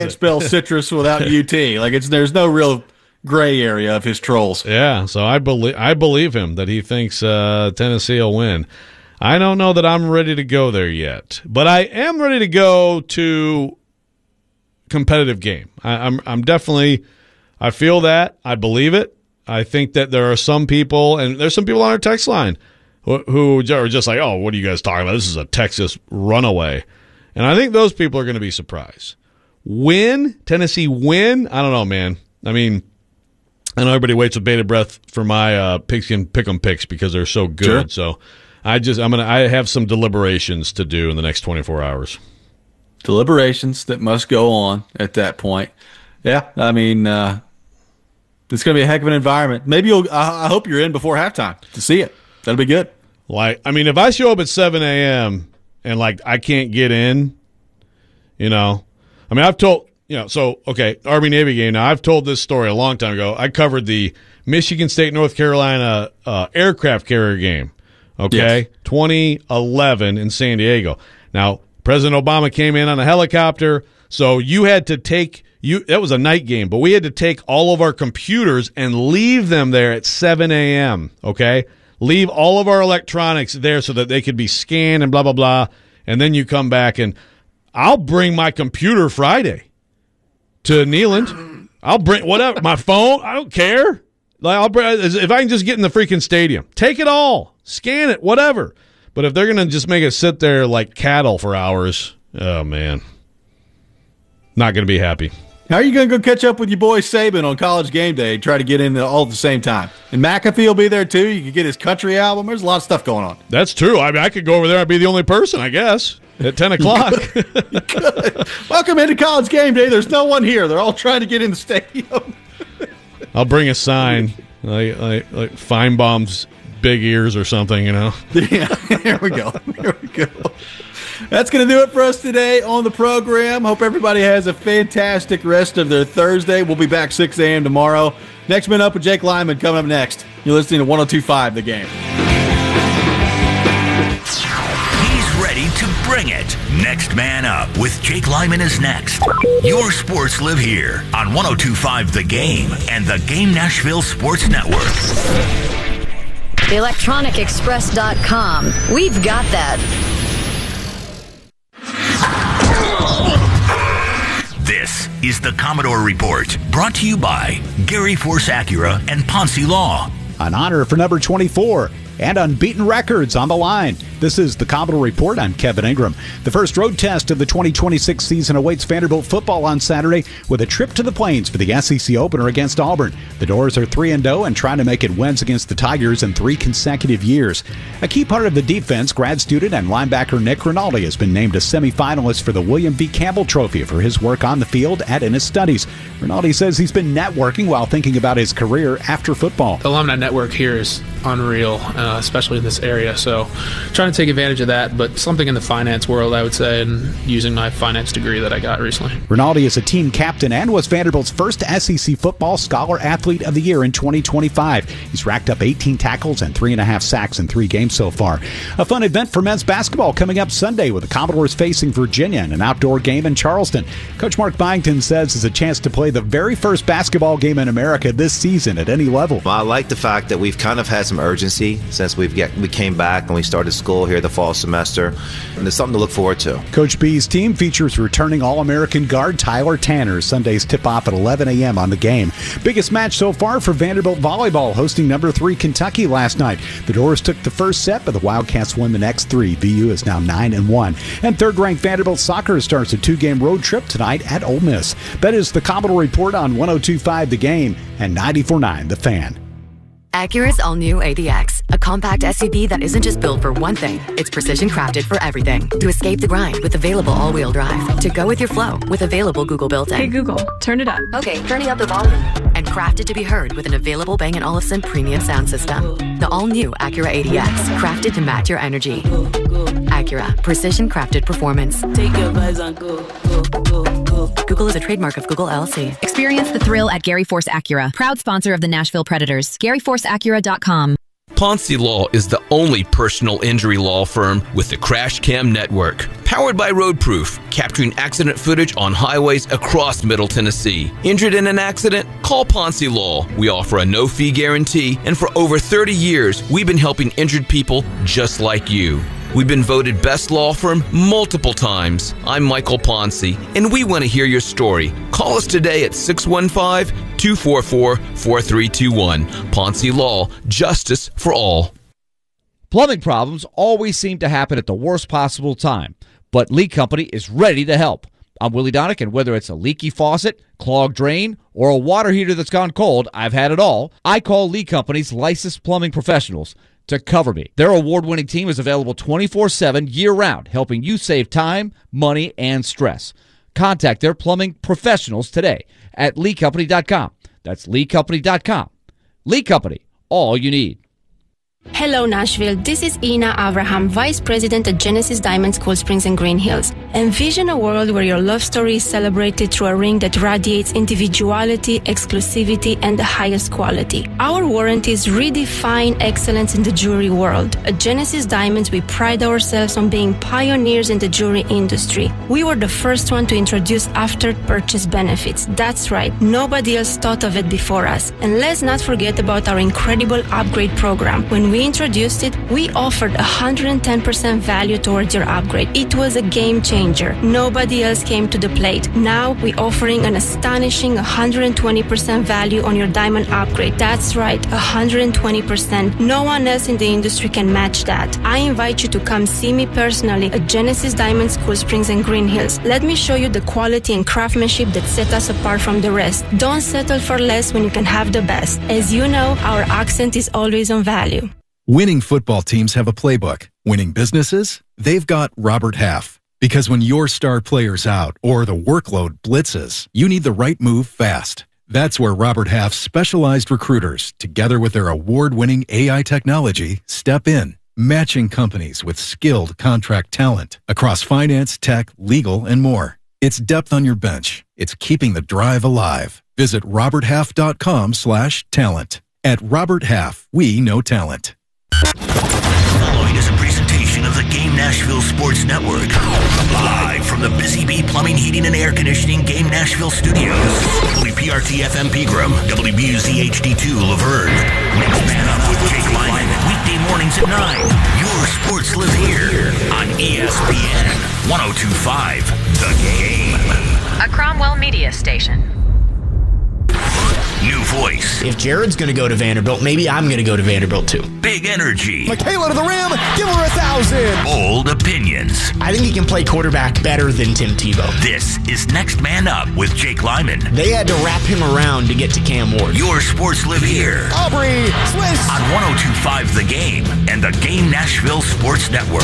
Can't spell citrus without UT. Like there's no real gray area of his trolls. Yeah, so I believe him that he thinks Tennessee will win. I don't know that I'm ready to go there yet, but I am ready to go to competitive game. I'm definitely. I feel that. I believe it. I think that there are some people, and there's some people on our text line who are just like, "Oh, what are you guys talking about? This is a Texas runaway," and I think those people are going to be surprised. Tennessee win? I don't know, man. I mean, I know everybody waits with bated breath for my pigskin pick'em picks because they're so good. Sure. So I have some deliberations to do in the next 24 hours. Deliberations that must go on at that point. Yeah, I mean, it's going to be a heck of an environment. Maybe I hope you're in before halftime to see it. That'll be good. Like, I mean, if I show up at 7 a.m. and like I can't get in, I mean, I've told, okay, Army-Navy game. Now, I've told this story a long time ago. I covered the Michigan State-North Carolina aircraft carrier game, okay, yes. 2011 in San Diego. Now, President Obama came in on a helicopter, so you had to that was a night game, but we had to take all of our computers and leave them there at 7 a.m., okay? Leave all of our electronics there so that they could be scanned and blah, blah, blah, and then you come back and I'll bring my computer Friday to Neyland. I'll bring whatever, my phone. I don't care. Like I'll bring if I can just get in the freaking stadium, take it all, scan it, whatever. But if they're gonna just make it sit there like cattle for hours, oh man, not gonna be happy. How are you gonna go catch up with your boy Saban on College Game Day? Try to get in all at the same time, and McAfee will be there too. You can get his country album. There's a lot of stuff going on. That's true. I mean, I could go over there. I'd be the only person, I guess. At 10 o'clock. You could. Welcome into College Game Day. There's no one here. They're all trying to get in the stadium. I'll bring a sign like Feinbaum's big ears or something, Yeah, here we go. That's going to do it for us today on the program. Hope everybody has a fantastic rest of their Thursday. We'll be back 6 a.m. tomorrow. Next Man Up with Jake Lyman coming up next. You're listening to 102.5 The Game. Ready to bring it. Next Man Up with Jake Lyman is next. Your sports live here on 102.5 The Game and the Game Nashville Sports Network. ElectronicExpress.com. We've got that. This is the Commodore Report, brought to you by Gary Force Acura and Ponce Law. An honor for number 24. And unbeaten records on the line. This is the Commodore Report. I'm Kevin Ingram. The first road test of the 2026 season awaits Vanderbilt football on Saturday with a trip to the Plains for the SEC opener against Auburn. The Doors are 3-0 and trying to make it wins against the Tigers in 3 consecutive years. A key part of the defense, grad student and linebacker Nick Rinaldi has been named a semifinalist for the William V. Campbell Trophy for his work on the field and in his studies. Rinaldi says he's been networking while thinking about his career after football. The alumni network here is unreal, especially in this area. So trying to take advantage of that, but something in the finance world, I would say, and using my finance degree that I got recently. Rinaldi is a team captain and was Vanderbilt's first SEC football Scholar Athlete of the Year in 2025. He's racked up 18 tackles and 3.5 sacks in 3 games so far. A fun event for men's basketball coming up Sunday with the Commodores facing Virginia in an outdoor game in Charleston. Coach Mark Byington says it's a chance to play the very first basketball game in America this season at any level. Well, I like the fact that we've kind of had some urgency since we came back and we started school here the fall semester, and there's something to look forward to. Coach B's team features returning All-American guard Tyler Tanner. Sunday's tip-off at 11 a.m. on The Game. Biggest match so far for Vanderbilt volleyball, hosting number 3 Kentucky last night. The Doors took the first set, but the Wildcats won the next 3. VU is now 9-1. And third-ranked Vanderbilt soccer starts a 2-game road trip tonight at Ole Miss. That is the Commodore Report on 102.5 The Game and 94.9 The Fan. Acura's all-new ADX, a compact SUV that isn't just built for one thing, it's precision crafted for everything. To escape the grind with available all-wheel drive. To go with your flow with available Google built-in. Hey Google, turn it up. Okay, turning up the volume. And crafted to be heard with an available Bang & Olufsen premium sound system. The all-new Acura ADX, crafted to match your energy. Acura, precision crafted performance. Take your vibes on go. Google is a trademark of Google LLC. Experience the thrill at Gary Force Acura, proud sponsor of the Nashville Predators. GaryForceAcura.com. Ponce Law is the only personal injury law firm with the Crash Cam Network. Powered by Roadproof, capturing accident footage on highways across Middle Tennessee. Injured in an accident? Call Ponce Law. We offer a no-fee guarantee, and for over 30 years, we've been helping injured people just like you. We've been voted best law firm multiple times. I'm Michael Ponce, and we want to hear your story. Call us today at 615-244-4321. Ponce Law, justice for all. Plumbing problems always seem to happen at the worst possible time, but Lee Company is ready to help. I'm Willie Donick, and whether it's a leaky faucet, clogged drain, or a water heater that's gone cold, I've had it all. I call Lee Company's licensed plumbing professionals to cover me. Their award-winning team is available 24/7 year-round, helping you save time, money, and stress. Contact their plumbing professionals today at LeeCompany.com. That's LeeCompany.com. Lee Company, all you need. Hello, Nashville. This is Ina Abraham, Vice President at Genesis Diamonds Cool Springs and Green Hills. Envision a world where your love story is celebrated through a ring that radiates individuality, exclusivity, and the highest quality. Our warranties redefine excellence in the jewelry world. At Genesis Diamonds, we pride ourselves on being pioneers in the jewelry industry. We were the first one to introduce after-purchase benefits. That's right. Nobody else thought of it before us. And let's not forget about our incredible upgrade program. When we introduced it, we offered 110% value towards your upgrade. It was a game changer. Nobody else came to the plate. Now we're offering an astonishing 120% value on your diamond upgrade. That's right, 120%. No one else in the industry can match that. I invite you to come see me personally at Genesis Diamonds Cool Springs and Green Hills. Let me show you the quality and craftsmanship that set us apart from the rest. Don't settle for less when you can have the best. As you know, our accent is always on value. Winning football teams have a playbook. Winning businesses? They've got Robert Half. Because when your star player's out or the workload blitzes, you need the right move fast. That's where Robert Half's specialized recruiters, together with their award-winning AI technology, step in, matching companies with skilled contract talent across finance, tech, legal, and more. It's depth on your bench. It's keeping the drive alive. Visit roberthalf.com/talent. At Robert Half, we know talent. Following is a presentation of the Game Nashville Sports Network. Live from the Busy Bee Plumbing, Heating, and Air Conditioning Game Nashville Studios. WPRT FM Pegram, WBUZ HD2 Laverne. Next Man Up with Jake Lyman. Weekday mornings at 9. Your sports live here on ESPN 102.5 The Game. A Cromwell Media Station. New voice. If Jared's going to go to Vanderbilt, maybe I'm going to go to Vanderbilt too. Big energy. Michaela to the rim. Give her 1,000. Bold opinions. I think he can play quarterback better than Tim Tebow. This is Next Man Up with Jake Lyman. They had to wrap him around to get to Cam Ward. Your sports live here. Aubrey Swiss. On 102.5 The Game and the Game Nashville Sports Network.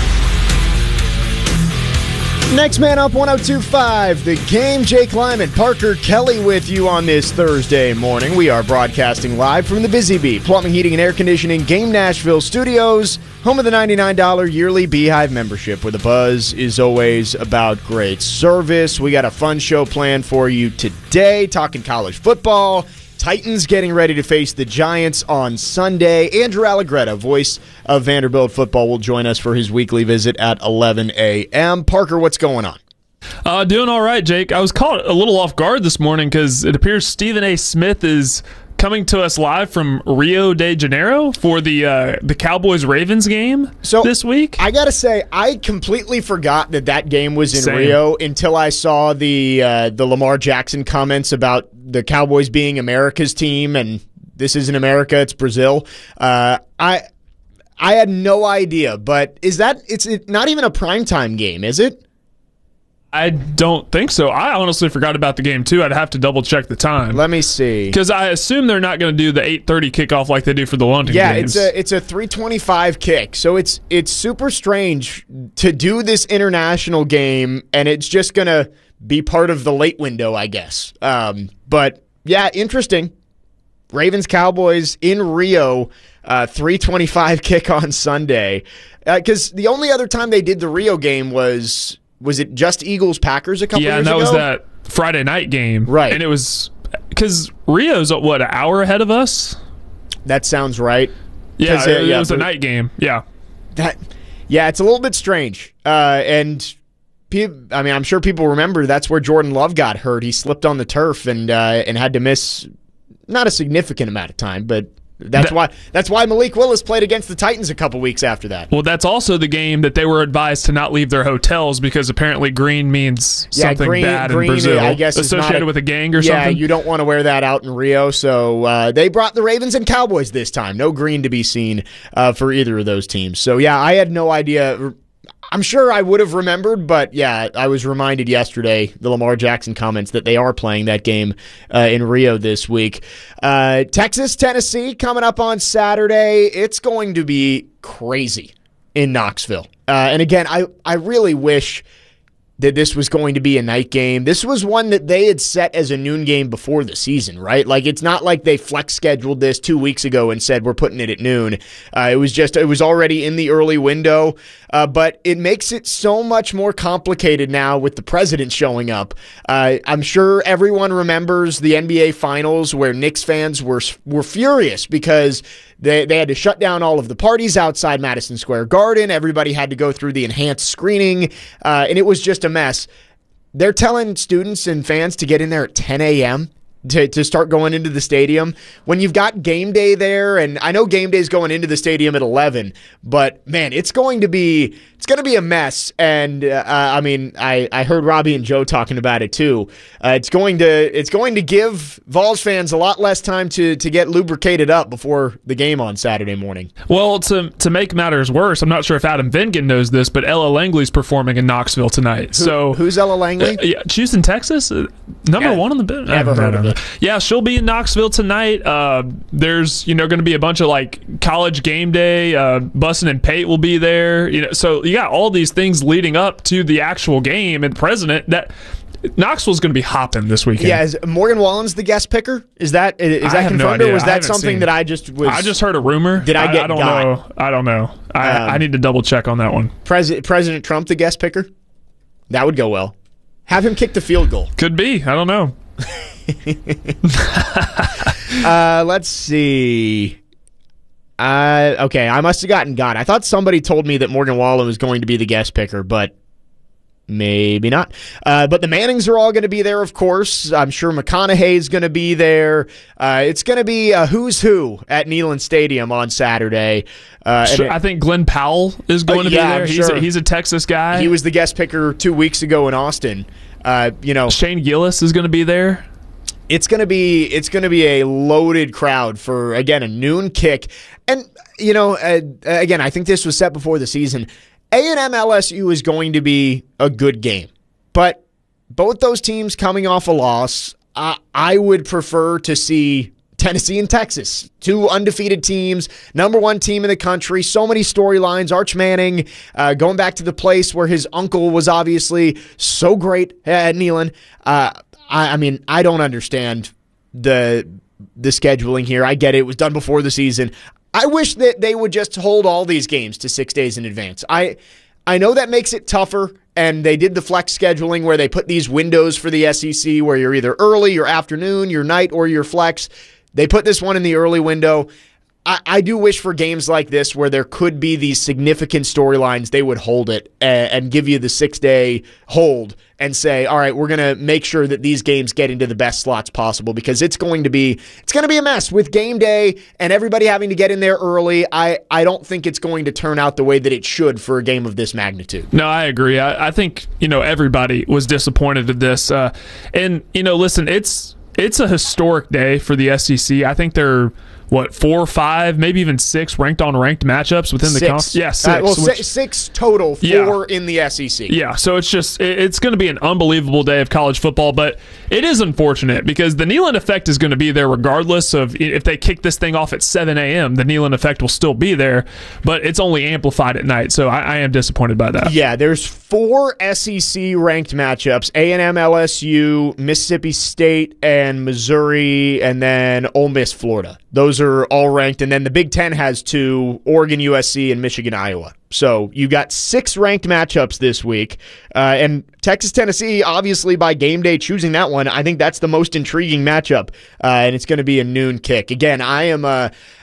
Next Man Up 102.5 The Game. Jake Lyman, Parker Kelly with you on this Thursday morning. We are broadcasting live from the Busy Bee Plumbing, Heating, and Air Conditioning Game Nashville Studios, home of the $99 yearly Beehive membership, where the buzz is always about great service. We got a fun show planned for you today, talking college football. Titans getting ready to face the Giants on Sunday. Andrew Allegretta, voice of Vanderbilt football, will join us for his weekly visit at 11 a.m. Parker, what's going on? Doing all right, Jake. I was caught a little off guard this morning because it appears Stephen A. Smith is coming to us live from Rio de Janeiro for the Cowboys-Ravens game this week. I got to say, I completely forgot that game was in Rio until I saw the Lamar Jackson comments about the Cowboys being America's team, and this isn't America, it's Brazil. I had no idea, but it's not even a primetime game, is it? I don't think so. I honestly forgot about the game, too. I'd have to double-check the time. Let me see. Because I assume they're not going to do the 8:30 kickoff like they do for the London games. Yeah, it's a 3:25 kick. So it's super strange to do this international game, and it's just going to be part of the late window, I guess. But, yeah, interesting. Ravens-Cowboys in Rio, 3:25 kick on Sunday. Because the only other time they did the Rio game was it just Eagles-Packers a couple years ago? Yeah, and that was that Friday night game. Right. And it was – because Rio's, an hour ahead of us? That sounds right. Yeah, it was a night game. Yeah. It's a little bit strange. And I'm sure people remember that's where Jordan Love got hurt. He slipped on the turf and had to miss not a significant amount of time, but that's why Malik Willis played against the Titans a couple weeks after that. Well, that's also the game that they were advised to not leave their hotels because apparently green means something bad in Brazil. I guess associated with a gang or something. Yeah, you don't want to wear that out in Rio. So they brought the Ravens and Cowboys this time. No green to be seen for either of those teams. So yeah, I had no idea. I'm sure I would have remembered, but yeah, I was reminded yesterday, the Lamar Jackson comments, that they are playing that game in Rio this week. Texas, Tennessee coming up on Saturday. It's going to be crazy in Knoxville. And again, I really wish that this was going to be a night game. This was one that they had set as a noon game before the season, right? Like, it's not like they flex scheduled this 2 weeks ago and said, we're putting it at noon. It was already in the early window, but it makes it so much more complicated now with the president showing up. I'm sure everyone remembers the NBA Finals where Knicks fans were furious because they had to shut down all of the parties outside Madison Square Garden. Everybody had to go through the enhanced screening, and it was just a mess. They're telling students and fans to get in there at 10 a.m. to start going into the stadium. When you've got game day there, and I know game day is going into the stadium at 11, but man, it's going to be a mess. And I heard Robbie and Joe talking about it too. It's going to give Vols fans a lot less time to get lubricated up before the game on Saturday morning. Well, to make matters worse, I'm not sure if Adam Vingan knows this, but Ella Langley's performing in Knoxville tonight. Who's Ella Langley? Houston, Texas, number one on the bit. Never heard of it. Yeah, she'll be in Knoxville tonight. There's going to be a bunch of like college game day. Bussin' and Pate will be there. So you got all these things leading up to the actual game, and president that Knoxville's going to be hopping this weekend. Yeah, is Morgan Wallen's the guest picker? Is that confirmed, or was that something that I just heard a rumor. Did I get? I don't know. I need to double check on that one. President Trump the guest picker? That would go well. Have him kick the field goal. Could be. I don't know. Let's see. Okay, I must have gotten got. I thought somebody told me that Morgan Wallen was going to be the guest picker, but maybe not. But the Mannings are all going to be there, of course. I'm sure McConaughey's going to be there. It's going to be a who's who at Neyland Stadium on Saturday. I think Glenn Powell is going to be there. He's a Texas guy. He was the guest picker 2 weeks ago in Austin. Shane Gillis is going to be there. It's going to be a loaded crowd for, again, a noon kick. And, again, I think this was set before the season. A&M LSU is going to be a good game. But both those teams coming off a loss, I would prefer to see Tennessee and Texas, two undefeated teams, number one team in the country, so many storylines. Arch Manning going back to the place where his uncle was obviously so great at Neyland. I don't understand the scheduling here. I get it. It was done before the season. I wish that they would just hold all these games to 6 days in advance. I know that makes it tougher, and they did the flex scheduling where they put these windows for the SEC where you're either early, your afternoon, your night, or your flex. They put this one in the early window. I do wish for games like this where there could be these significant storylines, they would hold it and give you the 6-day hold and say, all right, we're going to make sure that these games get into the best slots possible, because it's going to be a mess with game day and everybody having to get in there early. I don't think it's going to turn out the way that it should for a game of this magnitude. No, I agree. I think, everybody was disappointed at this. Listen, it's a historic day for the SEC. I think they're 4 or 5, maybe even 6 ranked matchups within the conference. Yeah, 6. 6 total, 4 in the SEC. Yeah, so it's going to be an unbelievable day of college football, but it is unfortunate because the Neyland effect is going to be there regardless of if they kick this thing off at 7 a.m., the Neyland effect will still be there, but it's only amplified at night, so I am disappointed by that. Yeah, there's 4 SEC ranked matchups, A&M, LSU, Mississippi State, and Missouri, and then Ole Miss, Florida. Those are all ranked, and then the Big Ten has 2, Oregon, USC, and Michigan, Iowa. So you got 6 ranked matchups this week, and Texas, Tennessee, obviously by game day choosing that one, I think that's the most intriguing matchup, and it's going to be a noon kick. Again, I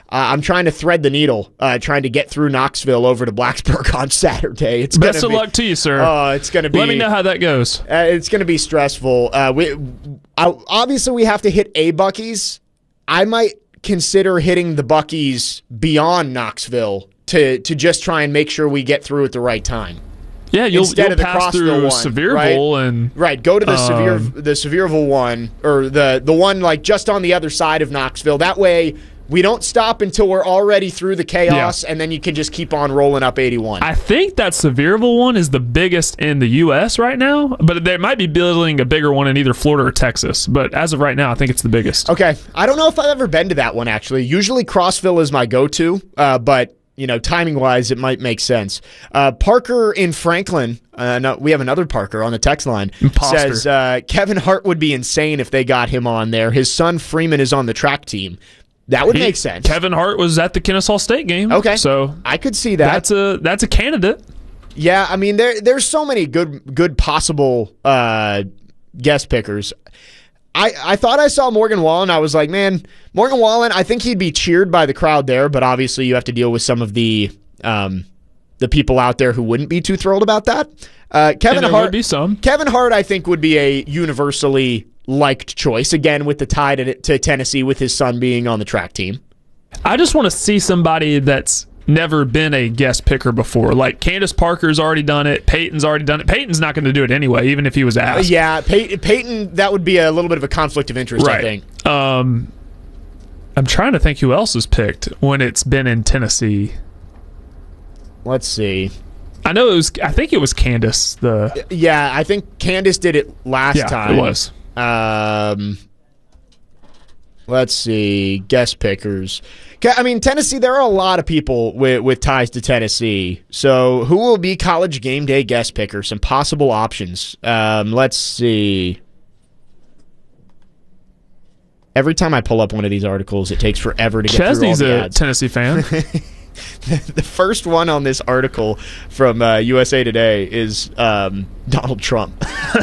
I'm trying to thread the needle, trying to get through Knoxville over to Blacksburg on Saturday. It's Best of luck to you, sir. It's going to be. Let me know how that goes. It's going to be stressful. Obviously, we have to hit a Buc-ee's. I might consider hitting the Buc-ee's beyond Knoxville to just try and make sure we get through at the right time. Yeah, you'll of the pass through Sevierville and go to the Sevierville one, or the one like just on the other side of Knoxville. That way we don't stop until we're already through the chaos, and then you can just keep on rolling up 81. I think that Sevierville one is the biggest in the U.S. right now, but they might be building a bigger one in either Florida or Texas. But as of right now, I think it's the biggest. Okay. I don't know if I've ever been to that one, actually. Usually Crossville is my go-to, but timing-wise, it might make sense. Parker in Franklin, no, we have another Parker on the text line, says Kevin Hart would be insane if they got him on there. His son Freeman is on the track team. That would make sense. Kevin Hart was at the Kennesaw State game. Okay. So I could see that. That's a candidate. Yeah, I mean, there's so many good possible guest pickers. I thought I saw Morgan Wallen. I was like, man, Morgan Wallen, I think he'd be cheered by the crowd there, but obviously you have to deal with some of the people out there who wouldn't be too thrilled about that. Kevin Hart would be some. Kevin Hart, I think, would be a universally liked choice, again, with the tie to Tennessee with his son being on the track team. I just want to see somebody that's never been a guest picker before. Like Candace Parker's already done it. Peyton's already done it. Peyton's not going to do it anyway, even if he was asked. Yeah, Peyton, that would be a little bit of a conflict of interest, right. I think. I'm trying to think who else has picked when it's been in Tennessee. Let's see. I think it was Candace. Yeah, I think Candace did it last time. It was. Let's see. Guest pickers. I mean, Tennessee, there are a lot of people with ties to Tennessee. So who will be College Game Day guest picker? Some possible options. Let's see. Every time I pull up one of these articles, it takes forever to get Chesney's through all the ads. a Tennessee fan. The first one on this article from USA Today is Donald Trump.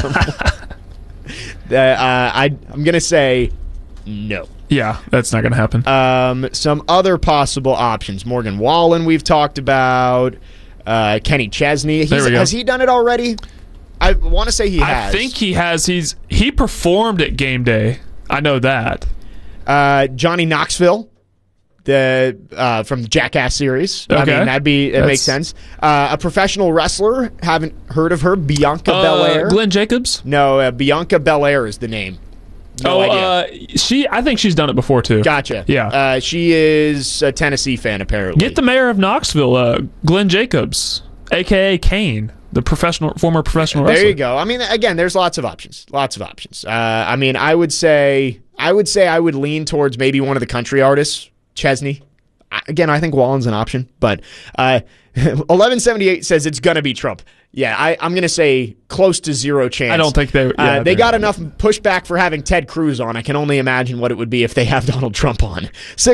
I'm going to say no. Yeah, that's not going to happen. Some other possible options. Morgan Wallen we've talked about. Kenny Chesney. Has he done it already? I want to say he has. I think he has. He performed at Game Day. I know that. Johnny Knoxville. From the Jackass series. Okay. I mean, that makes sense. A professional wrestler, haven't heard of her, Bianca Belair. Glenn Jacobs? No, Bianca Belair is the name. No idea. I think she's done it before too. Gotcha. Yeah. She is a Tennessee fan, apparently. Get the mayor of Knoxville, Glenn Jacobs, a.k.a. Kane, the former professional wrestler. There you go. I mean, again, there's lots of options. I mean, I would say I would lean towards maybe one of the country artists, Chesney. Again, I think Wallen's an option, but 1178 says it's going to be Trump. Yeah, I'm going to say close to zero chance. I don't think they got enough pushback for having Ted Cruz on. I can only imagine what it would be if they have Donald Trump on.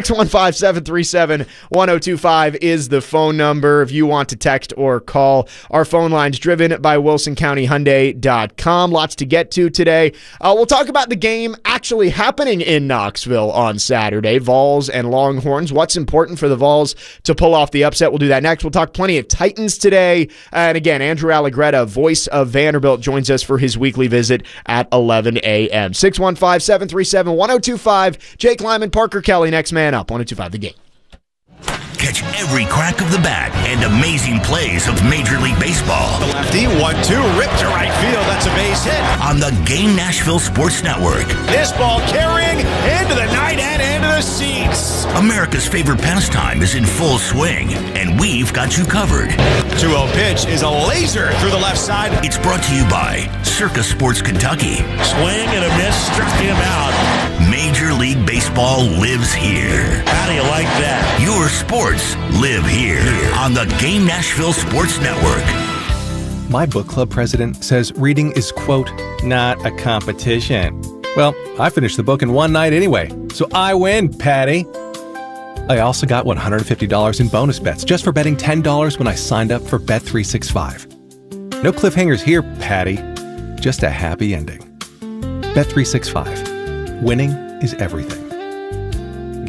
615-737-1025 is the phone number if you want to text or call. Our phone line's driven by WilsonCountyHyundai.com. Lots to get to today. We'll talk about the game actually happening in Knoxville on Saturday, Vols and Longhorns. What's important for the Vols to pull off the upset? We'll do that next. We'll talk plenty of Titans today. And again, Andrew Allegretta, voice of Vanderbilt, joins us for his weekly visit at 11 a.m. 615-737-1025. Jake Lyman, Parker Kelly, next man up. 1025 The Game. Catch every crack of the bat and amazing plays of Major League Baseball. The lefty, 1-2, ripped to right field. That's a base hit. On the Game Nashville Sports Network. This ball carrying into the night and into the seats. America's favorite pastime is in full swing, and we've got you covered. 2-0 pitch is a laser through the left side. It's brought to you by Circa Sports Kentucky. Swing and a miss, struck him out. Major League Baseball lives here. How do you like that? Your sports live here on the Game Nashville Sports Network. My book club president says reading is, quote, not a competition. Well, I finished the book in one night anyway, so I win, Patty. I also got $150 in bonus bets just for betting $10 when I signed up for Bet365. No cliffhangers here, Patty. Just a happy ending. Bet365. Winning is everything.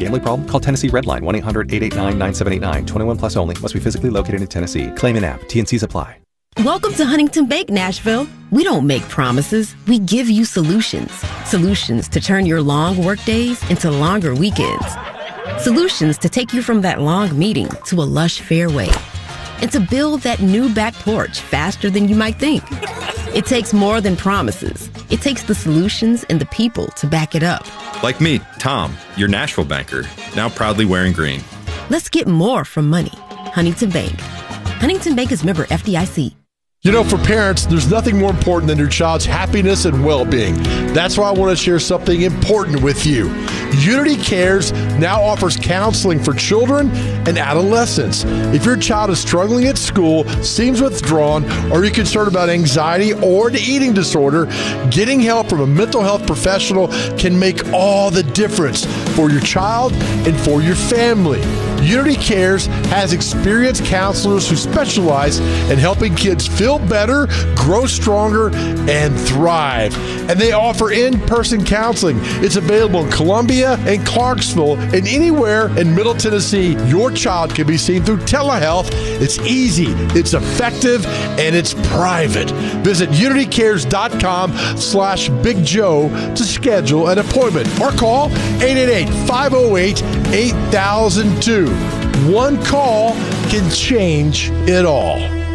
Gambling problem? Call Tennessee Redline 1-800-889-9789. 21 plus only. Must be physically located in Tennessee. Claim in app. T&Cs apply. Welcome to Huntington Bank, Nashville. We don't make promises. We give you solutions. Solutions to turn your long work days into longer weekends. Solutions to take you from that long meeting to a lush fairway. And to build that new back porch faster than you might think. It takes more than promises. It takes the solutions and the people to back it up. Like me, Tom, your Nashville banker, now proudly wearing green. Let's get more from money. Huntington Bank. Huntington Bank is member FDIC. You know, for parents, there's nothing more important than your child's happiness and well-being. That's why I want to share something important with you. Unity Cares now offers counseling for children and adolescents. If your child is struggling at school, seems withdrawn, or you're concerned about anxiety or an eating disorder, getting help from a mental health professional can make all the difference for your child and for your family. Unity Cares has experienced counselors who specialize in helping kids feel better, grow stronger, and thrive. And they offer in-person counseling. It's available in Columbia and Clarksville and anywhere in Middle Tennessee. Your child can be seen through telehealth. It's easy, it's effective, and it's private. Visit unitycares.com/Big Joe to schedule an appointment or call 888-508-8002. One call can change it all.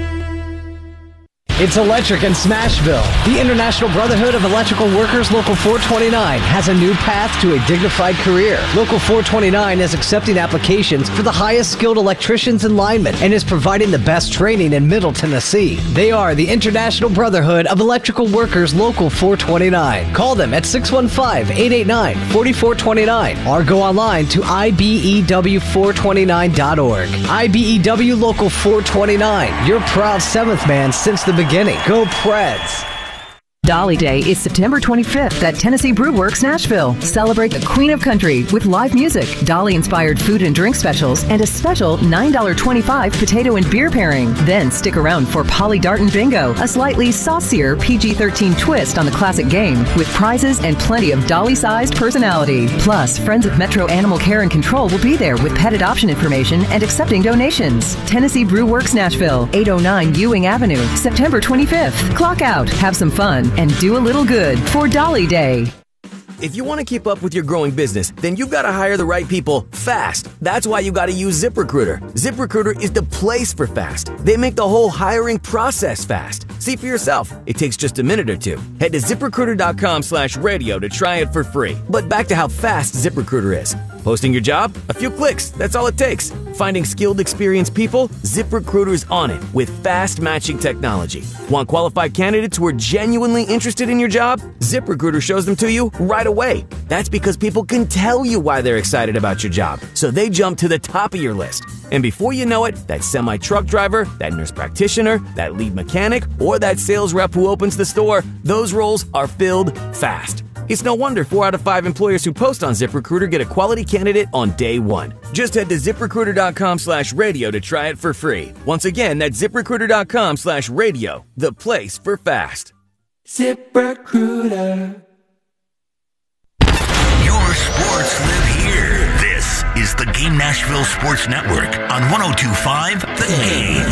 It's electric in Smashville. The International Brotherhood of Electrical Workers Local 429 has a new path to a dignified career. Local 429 is accepting applications for the highest skilled electricians and linemen and is providing the best training in Middle Tennessee. They are the International Brotherhood of Electrical Workers Local 429. Call them at 615-889-4429 or go online to IBEW429.org. IBEW Local 429, your proud seventh man since the beginning. Go Preds. Dolly Day is September 25th at Tennessee Brew Works, Nashville. Celebrate the Queen of Country with live music, Dolly-inspired food and drink specials, and a special $9.25 potato and beer pairing. Then stick around for Polly Darton Bingo, a slightly saucier PG-13 twist on the classic game, with prizes and plenty of Dolly-sized personality. Plus, Friends of Metro Animal Care and Control will be there with pet adoption information and accepting donations. Tennessee Brew Works, Nashville, 809 Ewing Avenue, September 25th. Clock out, have some fun, and do a little good for Dolly Day. If you want to keep up with your growing business, then you've got to hire the right people fast. That's why you got to use ZipRecruiter. ZipRecruiter is the place for fast. They make the whole hiring process fast. See for yourself. It takes just a minute or two. Head to ZipRecruiter.com/radio to try it for free. But back to how fast ZipRecruiter is. Posting your job? A few clicks. That's all it takes. Finding skilled, experienced people? ZipRecruiter's on it with fast matching technology. Want qualified candidates who are genuinely interested in your job? ZipRecruiter shows them to you right away. That's because people can tell you why they're excited about your job, so they jump to the top of your list. And before you know it, that semi-truck driver, that nurse practitioner, that lead mechanic, or that sales rep who opens the store, those roles are filled fast. It's no wonder 4 out of 5 employers who post on ZipRecruiter get a quality candidate on day one. Just head to ZipRecruiter.com/radio to try it for free. Once again, that's ZipRecruiter.com/radio, the place for fast. ZipRecruiter. Your sports live here. This is the Game Nashville Sports Network on 102.5 The Game.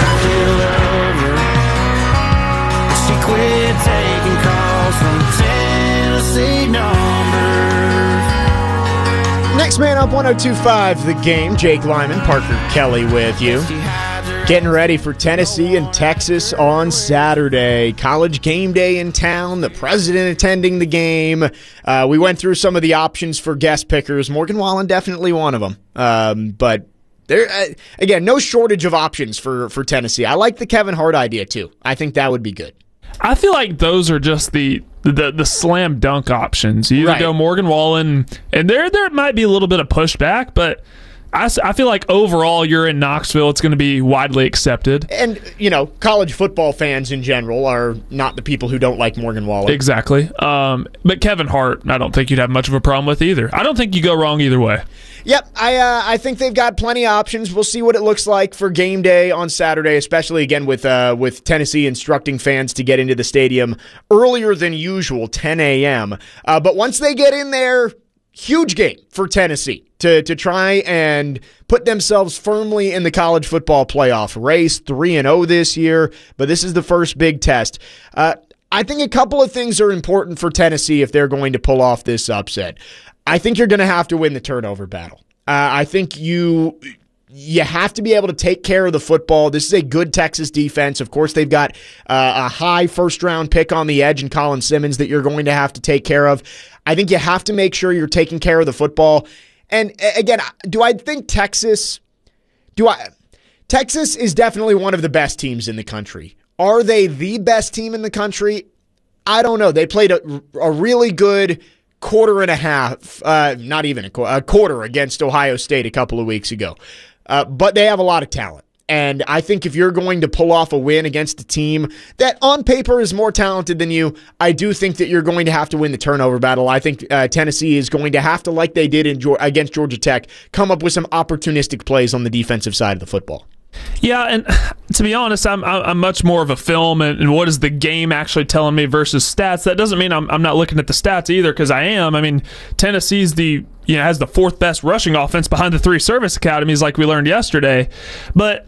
She quit taking calls from Tennessee numbers. Next man up, 102.5 The Game. Jake Lyman, Parker Kelly with you. Getting ready for Tennessee and Texas on Saturday. College game day in town. The president attending the game. We went through some of the options for guest pickers. Morgan Wallen definitely one of them. But there, again, no shortage of options for Tennessee. I like the Kevin Hart idea too. I think that would be good. I feel like those are just the slam dunk options. You either go Morgan Wallen, and there might be a little bit of pushback, but I feel like overall you're in Knoxville, it's going to be widely accepted. And, you know, college football fans in general are not the people who don't like Morgan Wallen. Exactly. But Kevin Hart, I don't think you'd have much of a problem with either. I don't think you go wrong either way. Yep, I think they've got plenty of options. We'll see what it looks like for game day on Saturday, especially again with Tennessee instructing fans to get into the stadium earlier than usual, 10 a.m. But once they get in there, huge game for Tennessee to try and put themselves firmly in the college football playoff race. 3-0 this year, but this is the first big test. I think a couple of things are important for Tennessee if they're going to pull off this upset. I think you're going to have to win the turnover battle. I think you have to be able to take care of the football. This is a good Texas defense. Of course, they've got a high first-round pick on the edge in Colin Simmons that you're going to have to take care of. I think you have to make sure you're taking care of the football. And again, do I think Texas is definitely one of the best teams in the country. Are they the best team in the country? I don't know. They played a really good quarter and a half, not even a quarter against Ohio State a couple of weeks ago. But they have a lot of talent. And I think if you're going to pull off a win against a team that on paper is more talented than you, I do think that you're going to have to win the turnover battle. I think Tennessee is going to have to, like they did against Georgia Tech, come up with some opportunistic plays on the defensive side of the football. Yeah, and to be honest, I'm much more of a film and what is the game actually telling me versus stats. That doesn't mean I'm not looking at the stats either, because I am. I mean, Tennessee's has the fourth best rushing offense behind the three service academies, like we learned yesterday. But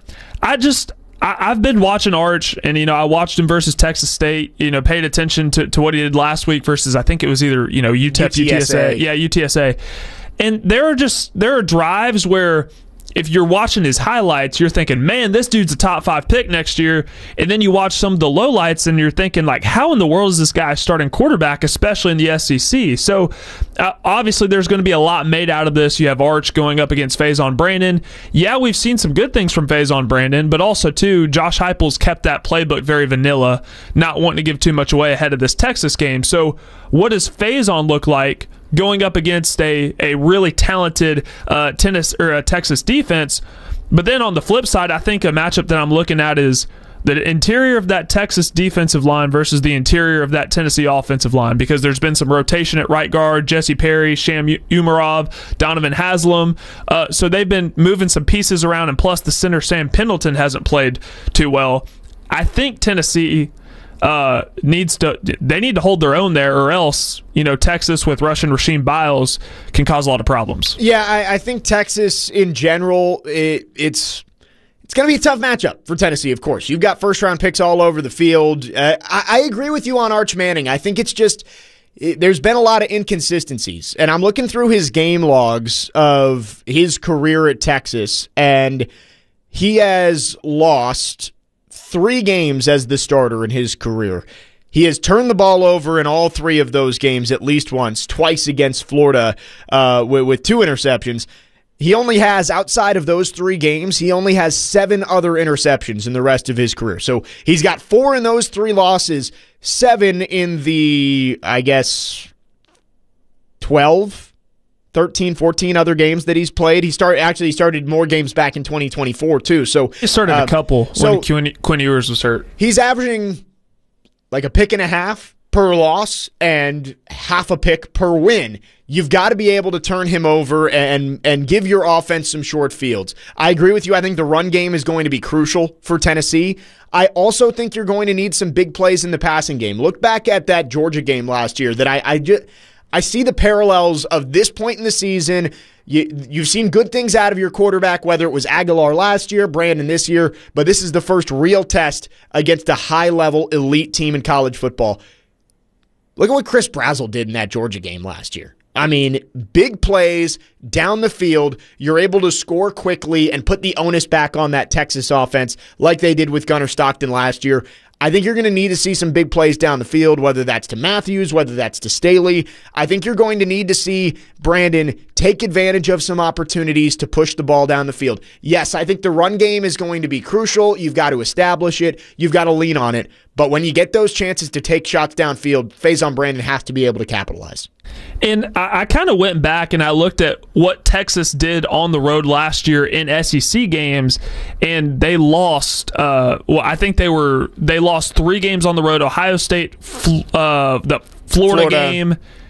I've been watching Arch, and I watched him versus Texas State. Paid attention to what he did last week versus, I think it was either UTEP, UTSA. Yeah, UTSA. And there are drives where, if you're watching his highlights, you're thinking, man, this dude's a top 5 pick next year. And then you watch some of the lowlights and you're thinking, like, how in the world is this guy starting quarterback, especially in the SEC? So obviously there's going to be a lot made out of this. You have Arch going up against Faison Brandon. Yeah, we've seen some good things from Faison Brandon, but also, too, Josh Heupel's kept that playbook very vanilla, not wanting to give too much away ahead of this Texas game. So what does Faison look like going up against a really talented Texas defense? But then on the flip side, I think a matchup that I'm looking at is the interior of that Texas defensive line versus the interior of that Tennessee offensive line, because there's been some rotation at right guard, Jesse Perry, Sham Umarov, Donovan Haslam. So they've been moving some pieces around, and plus the center Sam Pendleton hasn't played too well. I think Tennessee need to hold their own there, or else Texas with Russian Rasheem Biles can cause a lot of problems. Yeah, I think Texas in general, it's going to be a tough matchup for Tennessee. Of course, you've got first round picks all over the field. I agree with you on Arch Manning. I think it's just there's been a lot of inconsistencies, and I'm looking through his game logs of his career at Texas, and he has lost 3 games as the starter in his career. He has turned the ball over in all 3 of those games at least once, twice against Florida with 2 interceptions. He only has, outside of those 3 games, he only has 7 other interceptions in the rest of his career. So he's got 4 in those 3 losses, 7 in the, 13, 14 other games that he's played. He started more games back in 2024 too. So he started a couple when Quinn Ewers was hurt. He's averaging like a pick and a half per loss and half a pick per win. You've got to be able to turn him over and give your offense some short fields. I agree with you. I think the run game is going to be crucial for Tennessee. I also think you're going to need some big plays in the passing game. Look back at that Georgia game last year that I see the parallels of this point in the season. You've seen good things out of your quarterback, whether it was Aguilar last year, Brandon this year, but this is the first real test against a high-level elite team in college football. Look at what Chris Brazzell did in that Georgia game last year. I mean, big plays down the field. You're able to score quickly and put the onus back on that Texas offense like they did with Gunnar Stockton last year. I think you're going to need to see some big plays down the field, whether that's to Matthews, whether that's to Staley. I think you're going to need to see Brandon take advantage of some opportunities to push the ball down the field. Yes, I think the run game is going to be crucial. You've got to establish it. You've got to lean on it. But when you get those chances to take shots downfield, Faison Brandon has to be able to capitalize. And I kind of went back and I looked at what Texas did on the road last year in SEC games, and they lost. I think they lost 3 games on the road: Ohio State, the Florida game,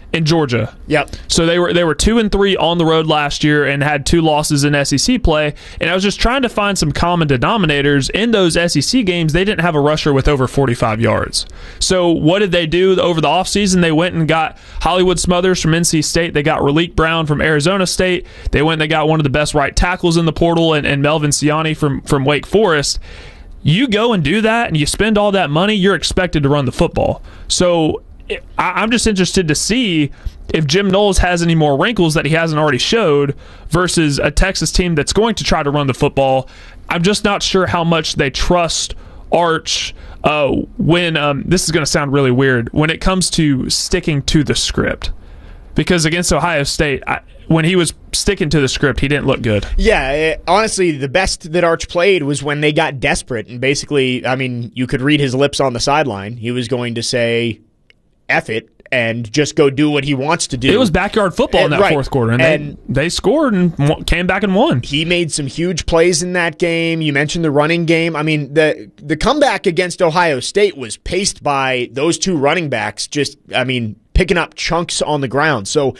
in Georgia. Yep. So they were 2-3 on the road last year and had 2 losses in SEC play. And I was just trying to find some common denominators. In those SEC games, they didn't have a rusher with over 45 yards. So what did they do over the offseason? They went and got Hollywood Smothers from NC State. They got Raleek Brown from Arizona State. They went and they got one of the best right tackles in the portal and Melvin Siani from Wake Forest. You go and do that and you spend all that money, you're expected to run the football. So I'm just interested to see if Jim Knowles has any more wrinkles that he hasn't already showed versus a Texas team that's going to try to run the football. I'm just not sure how much they trust Arch when this is going to sound really weird, when it comes to sticking to the script. Because against Ohio State, when he was sticking to the script, he didn't look good. Yeah, honestly, the best that Arch played was when they got desperate. And basically, I mean, you could read his lips on the sideline. He was going to say, F it, and just go do what he wants to do. It was backyard football in that fourth quarter, and they scored and came back and won. He made some huge plays in that game. You mentioned the running game. I mean, the comeback against Ohio State was paced by those 2 running backs picking up chunks on the ground. So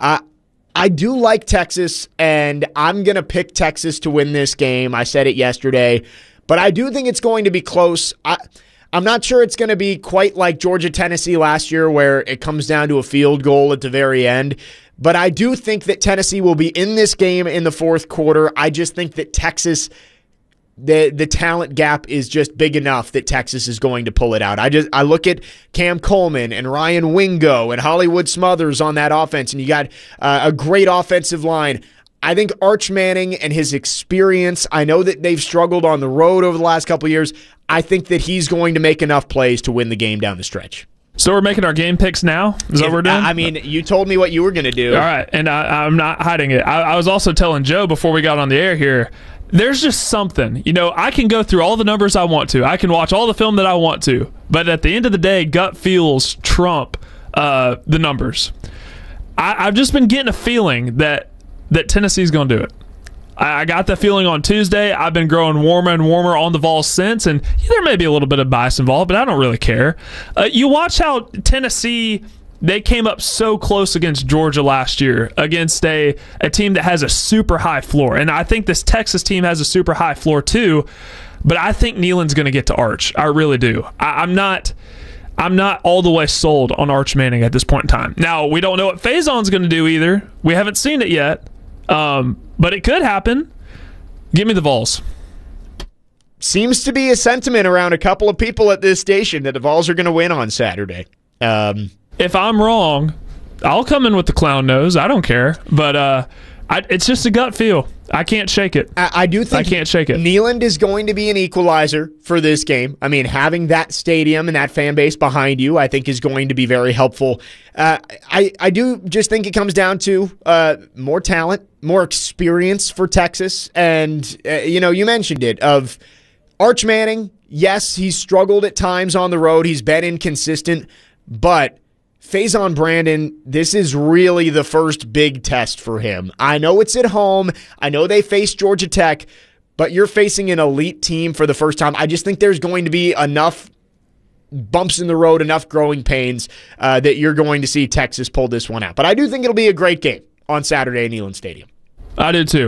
I do like Texas, and I'm going to pick Texas to win this game. I said it yesterday, but I do think it's going to be close. I'm not sure it's going to be quite like Georgia-Tennessee last year where it comes down to a field goal at the very end. But I do think that Tennessee will be in this game in the fourth quarter. I just think that Texas, the talent gap is just big enough that Texas is going to pull it out. I look at Cam Coleman and Ryan Wingo and Hollywood Smothers on that offense, and you got a great offensive line. I think Arch Manning and his experience, I know that they've struggled on the road over the last couple of years. I think that he's going to make enough plays to win the game down the stretch. So we're making our game picks now? Is that what we're doing? I mean, you told me what you were going to do. All right, and I'm not hiding it. I was also telling Joe before we got on the air here, there's just something. I can go through all the numbers I want to. I can watch all the film that I want to. But at the end of the day, gut feels trump the numbers. I've just been getting a feeling that Tennessee's going to do it. I got that feeling on Tuesday. I've been growing warmer and warmer on the Vols since, and there may be a little bit of bias involved, but I don't really care. You watch how Tennessee, they came up so close against Georgia last year, against a team that has a super high floor. And I think this Texas team has a super high floor too, but I think Neyland's going to get to Arch. I really do. I'm not all the way sold on Arch Manning at this point in time. Now, we don't know what Faison's going to do either. We haven't seen it yet. But it could happen. Give me the Vols. Seems to be a sentiment around a couple of people at this station that the Vols are going to win on Saturday. If I'm wrong, I'll come in with the clown nose. I don't care. But it's just a gut feel. I can't shake it. I do think I can't shake it. Neyland is going to be an equalizer for this game. I mean, having that stadium and that fan base behind you, I think, is going to be very helpful. I do just think it comes down to more talent, more experience for Texas. And, you mentioned it, of Arch Manning. Yes, he's struggled at times on the road. He's been inconsistent. But Faison Brandon, this is really the first big test for him. I know it's at home. I know they face Georgia Tech, but you're facing an elite team for the first time. I just think there's going to be enough bumps in the road, enough growing pains that you're going to see Texas pull this one out. But I do think it'll be a great game on Saturday in Neyland Stadium. I do too.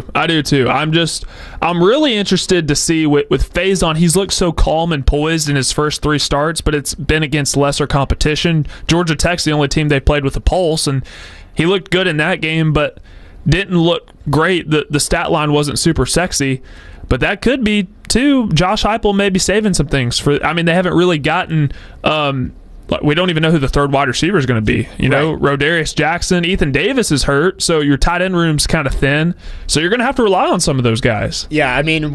I'm really interested to see with Faison. He's looked so calm and poised in his first 3 starts, but it's been against lesser competition. Georgia Tech's the only team they played with a pulse, and he looked good in that game, but didn't look great. The stat line wasn't super sexy, but that could be too. Josh Heupel may be saving some things for. I mean, they haven't really gotten. We don't even know who the third wide receiver is going to be. Rodarius Jackson, Ethan Davis is hurt, so your tight end room's kind of thin. So you're going to have to rely on some of those guys. Yeah, I mean,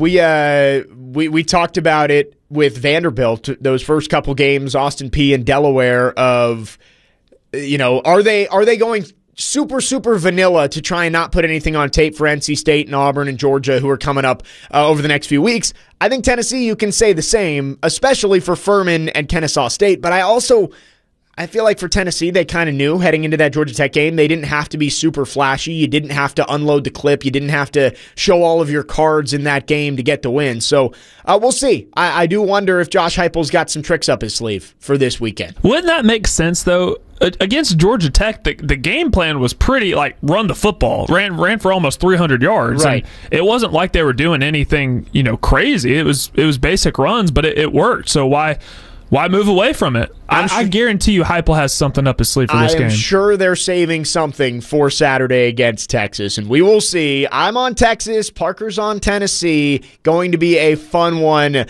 we talked about it with Vanderbilt, those first couple games, Austin Peay and Delaware, of, are they going super vanilla to try and not put anything on tape for NC State and Auburn and Georgia, who are coming up over the next few weeks? I think Tennessee, you can say the same, especially for Furman and Kennesaw State. But I I feel like for Tennessee, they kind of knew heading into that Georgia Tech game, they didn't have to be super flashy. You didn't have to unload the clip. You didn't have to show all of your cards in that game to get the win. So we'll see. I do wonder if Josh Heupel's got some tricks up his sleeve for this weekend. Wouldn't that make sense, though? Against Georgia Tech, the game plan was pretty, like, run the football. Ran for almost 300 yards. Right. And it wasn't like they were doing anything, crazy. It was basic runs, but it worked. So why move away from it? I guarantee you Heupel has something up his sleeve for this game. I am sure they're saving something for Saturday against Texas, and we will see. I'm on Texas. Parker's on Tennessee. Going to be a fun one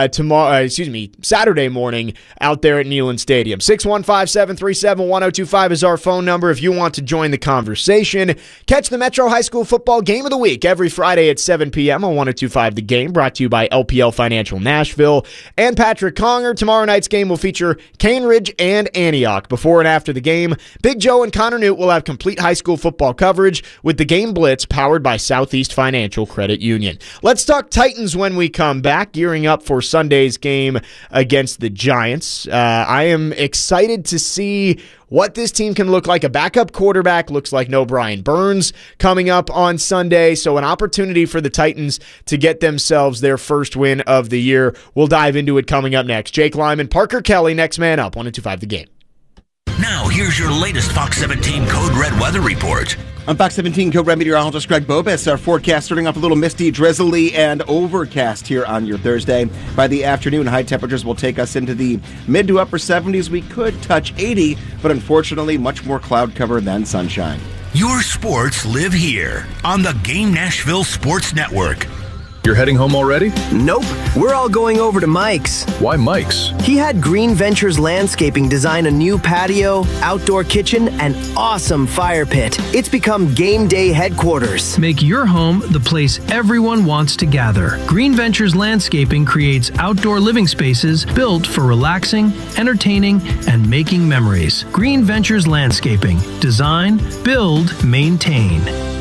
Saturday morning out there at Neyland Stadium. 615-737-1025 is our phone number if you want to join the conversation. Catch the Metro High School Football Game of the Week every Friday at 7 p.m. on 1025 The Game, brought to you by LPL Financial Nashville and Patrick Conger. Tomorrow night's game will feature Cane Ridge and Antioch. Before and after the game, Big Joe and Connor Newt will have complete high school football coverage with the Game Blitz powered by Southeast Financial Credit Union. Let's talk Titans when we come back, gearing up for Sunday's game against the Giants. I am excited to see what this team can look like. A backup quarterback, looks like no Brian Burns coming up on Sunday, so an opportunity for the Titans to get themselves their first win of the year. We'll dive into it coming up next. Jake Lyman, Parker Kelly, next man up, 1025 The Game. Now, here's your latest Fox 17 Code Red weather report. On Fox 17 Code Red meteorologist Greg Bobas, our forecast starting off a little misty, drizzly, and overcast here on your Thursday. By the afternoon, high temperatures will take us into the mid to upper 70s. We could touch 80, but unfortunately, much more cloud cover than sunshine. Your sports live here on the Game Nashville Sports Network. You're heading home already? Nope. We're all going over to Mike's. Why Mike's? He had Green Ventures Landscaping design a new patio, outdoor kitchen, and awesome fire pit. It's become game day headquarters. Make your home the place everyone wants to gather. Green Ventures Landscaping creates outdoor living spaces built for relaxing, entertaining, and making memories. Green Ventures Landscaping. Design, build, maintain.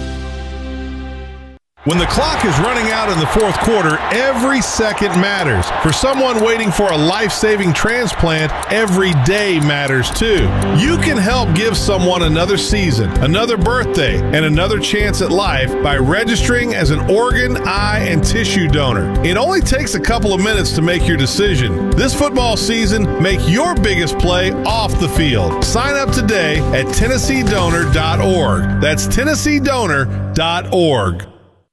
When the clock is running out in the fourth quarter, every second matters. For someone waiting for a life-saving transplant, every day matters too. You can help give someone another season, another birthday, and another chance at life by registering as an organ, eye, and tissue donor. It only takes a couple of minutes to make your decision. This football season, make your biggest play off the field. Sign up today at TennesseeDonor.org. That's TennesseeDonor.org.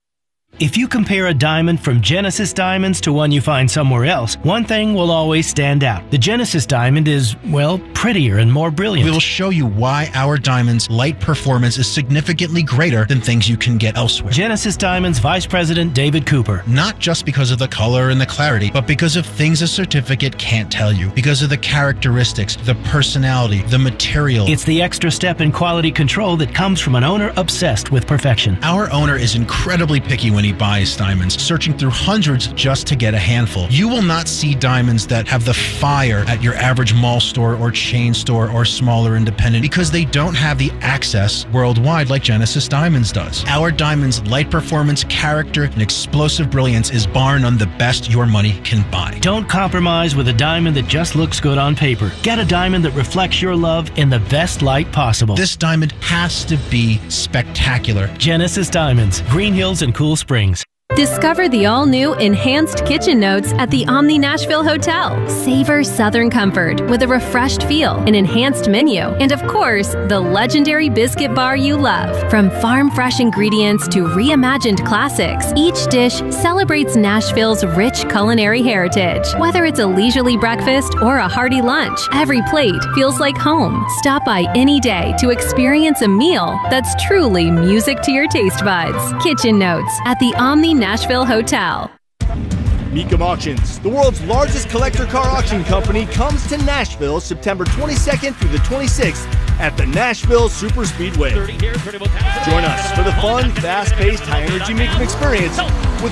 If you compare a diamond from Genesis Diamonds to one you find somewhere else, one thing will always stand out. The Genesis Diamond is, well, prettier and more brilliant. We will show you why our diamond's light performance is significantly greater than things you can get elsewhere. Genesis Diamonds Vice President David Cooper. Not just because of the color and the clarity, but because of things a certificate can't tell you. Because of the characteristics, the personality, the material. It's the extra step in quality control that comes from an owner obsessed with perfection. Our owner is incredibly picky when he buys diamonds, searching through hundreds just to get a handful. You will not see diamonds that have the fire at your average mall store or chain store or smaller independent because they don't have the access worldwide like Genesis Diamonds does. Our diamond's light performance, character, and explosive brilliance is bar none the best your money can buy. Don't compromise with a diamond that just looks good on paper. Get a diamond that reflects your love in the best light possible. This diamond has to be spectacular. Genesis Diamonds, Green Hills and Cool Springs. Discover the all-new Enhanced Kitchen Notes at the Omni Nashville Hotel. Savor Southern comfort with a refreshed feel, an enhanced menu, and of course, the legendary biscuit bar you love. From farm-fresh ingredients to reimagined classics, each dish celebrates Nashville's rich culinary heritage. Whether it's a leisurely breakfast or a hearty lunch, every plate feels like home. Stop by any day to experience a meal that's truly music to your taste buds. Kitchen Notes at the Omni Nashville Hotel. Mecum Auctions, the world's largest collector car auction company, comes to Nashville September 22nd through the 26th at the Nashville Super Speedway. Join us for the fun, fast-paced, high-energy Mecum experience with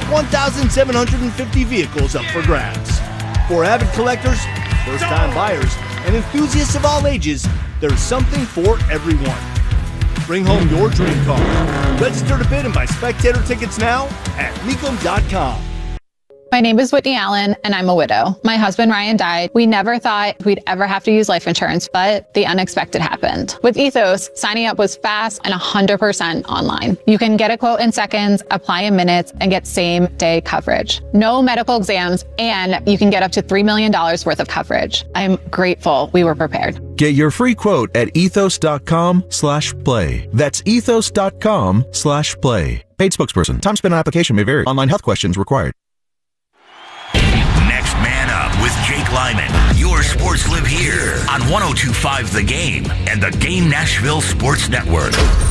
1,750 vehicles up for grabs. For avid collectors, first-time buyers, and enthusiasts of all ages, there's something for everyone. Bring home your dream car. Register to bid and buy spectator tickets now at Mecum.com. My name is Whitney Allen, and I'm a widow. My husband, Ryan, died. We never thought we'd ever have to use life insurance, but the unexpected happened. With Ethos, signing up was fast and 100% online. You can get a quote in seconds, apply in minutes, and get same-day coverage. No medical exams, and you can get up to $3 million worth of coverage. I'm grateful we were prepared. Get your free quote at ethos.com/play. That's ethos.com/play. Paid spokesperson. Time spent on application may vary. Online health questions required. Next Man Up with Jake Lyman. Your sports live here on 102.5 The Game and the Game Nashville Sports Network.